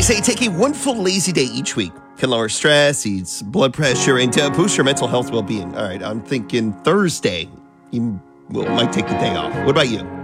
say taking one full lazy day each week can lower stress, ease blood pressure, and boost your mental health well-being. All right, I'm thinking Thursday. You might take the day off. What about you?